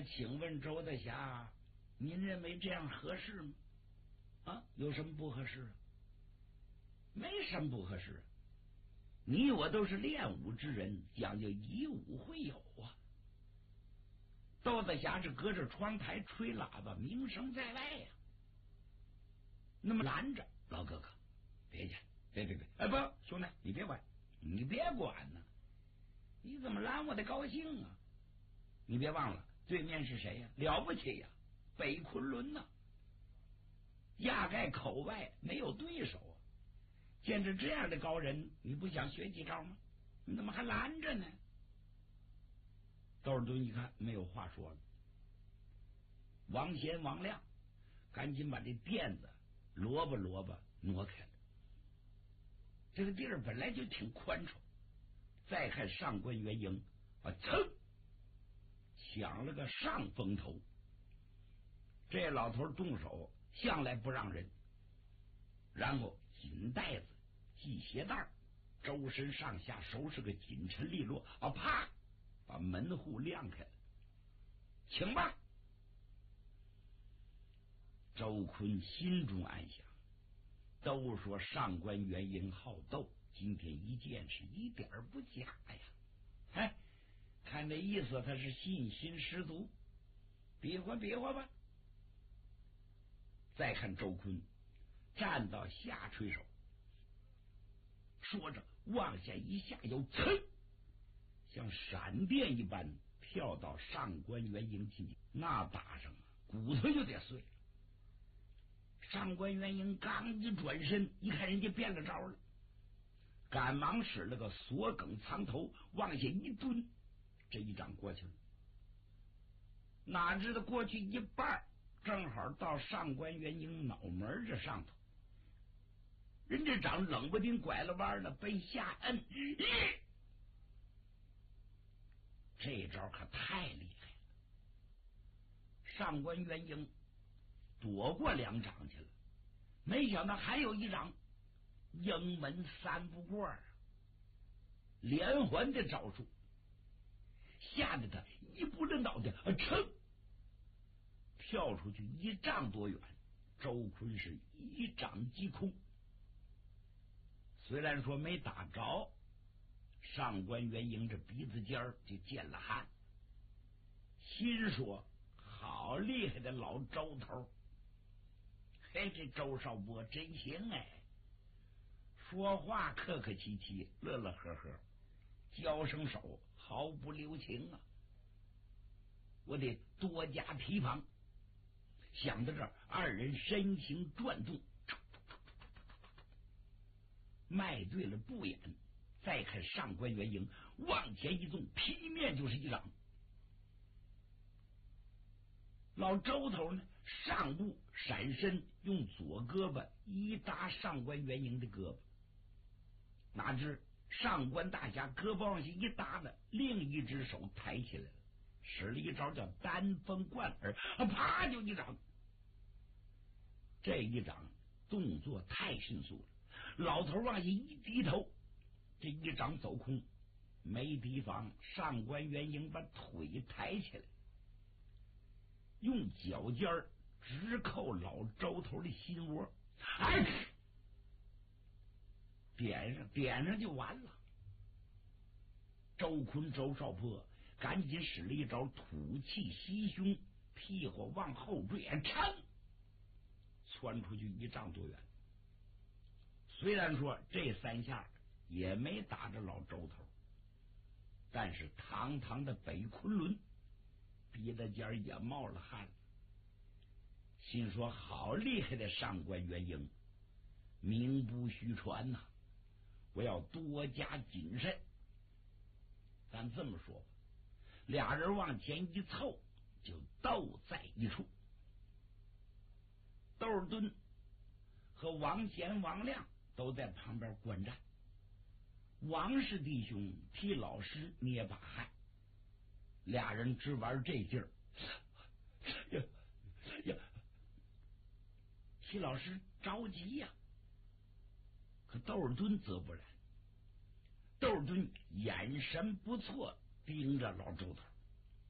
请问周大侠，您认为这样合适吗？啊，有什么不合适啊？没什么不合适。你我都是练武之人，讲究以武会友啊。周大侠是隔着窗台吹喇叭，名声在外呀。那么拦着老哥哥，别去，别，哎不，兄弟，你别管，你别管呢。你怎么拦我的高兴啊？你别忘了，对面是谁呀？了不起呀，北昆仑呐，压盖口外没有对手啊！见着这样的高人，你不想学几招吗？你怎么还拦着呢？窦尔敦一看没有话说了，王贤、王亮赶紧把这垫子萝卜挪开了。这个地儿本来就挺宽敞，再看上官元英啊，噌抢了个上风头。这老头动手向来不让人，然后紧带子系鞋带，周身上下收拾个紧沉利落啊！啪，把门户亮开了，请吧。周坤心中暗想，都说上官元英好斗，今天一见是一点不假呀。哎，看这意思他是信心十足，比划吧。再看周坤站到下垂手，说着往下一下又噌，像闪电一般跳到上官元英近前，那打上骨头就得碎了。上官元英刚一转身，一看人家变了招了，赶忙使了个锁梗藏头，往下一蹲，这一掌过去了。哪知道过去一半，正好到上官元英脑门这上头，人这掌冷不丁拐了弯了，奔下摁，这招可太厉害了。上官元英躲过两掌去了，没想到还有一掌，英门三不过啊，连环的招数，吓得他一不留脑袋，噌跳出去1丈多远。周坤是一掌击空，虽然说没打着，上官元英这鼻子尖儿就见了汗，心说好厉害的老周头，嘿，这周少波真行哎！说话客客气气，乐乐呵呵，交声手毫不留情啊！我得多加提防。想到这儿，二人身形转动，迈对了步眼，再看上官元英往前一纵，劈面就是一掌。老周头呢，上步闪身，用左胳膊一搭上官元英的胳膊，哪知上官大侠胳膊往下一搭呢，另一只手抬起来了，使了一招叫丹风贯耳，啪就一掌。这一掌动作太迅速了，老头往下一低头，这一掌走空，没提防，上官元英把腿抬起来，用脚尖直扣老周头的心窝，哎，点上就完了。周坤周少波赶紧使了一招吐气吸胸，屁股往后坠，噌窜出去1丈多远。虽然说这3下也没打着老周头，但是堂堂的北昆仑鼻子尖也冒了汗了，心说好厉害的上官元英，名不虚传呐，我要多加谨慎。咱这么说吧，俩人往前一凑，就斗在一处。窦尔敦和王贤、王亮都在旁边观战，王氏弟兄替老师捏把汗，俩人只玩这劲儿，替老师着急呀。可窦尔敦则不然，窦尔敦眼神不错，盯着老周头，